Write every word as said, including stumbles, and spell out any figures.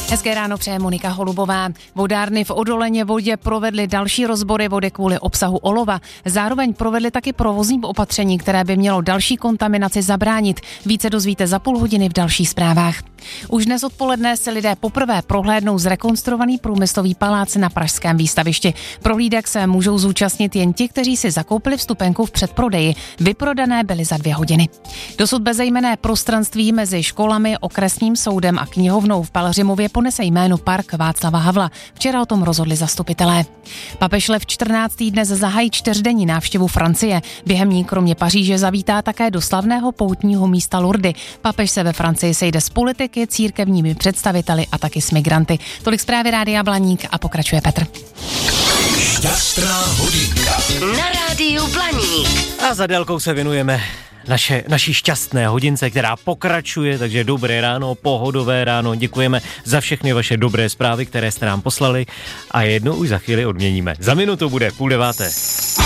Hezké ráno přeje Monika Holubová. Vodárny v Odoleně Vodě provedly další rozbory vody kvůli obsahu olova. Zároveň provedly taky provozní opatření, které by mělo další kontaminaci zabránit. Více dozvíte za půl hodiny v dalších zprávách. Už dnes odpoledne se lidé poprvé prohlédnou zrekonstruovaný průmyslový palác na pražském výstavišti. Prohlídek se můžou zúčastnit jen ti, kteří si zakoupili vstupenku v předprodeji. Vyprodané byly za dvě hodiny. Dosud bezejmenné prostranství mezi školami, okresním soudem a knihovnou v Pelhřimově ponese jméno Park Václava Havla. Včera o tom rozhodli zastupitelé. Papež Lev čtrnáctý dnes zahájí čtyřdenní návštěvu Francie. Během ní kromě Paříže zavítá také do slavného poutního místa Lourdes. Papež se ve Francii sejde s politiky, církevními představiteli a taky s migranty. Tolik zprávy Rádia Blaník a pokračuje Petr. Šťastná hodinka na Rádiu Blaník. A za délkou se věnujeme naše, naší šťastné hodince, která pokračuje, takže dobré ráno, pohodové ráno, děkujeme za všechny vaše dobré zprávy, které jste nám poslali a jednou už za chvíli odměníme. Za minutu bude půl deváté.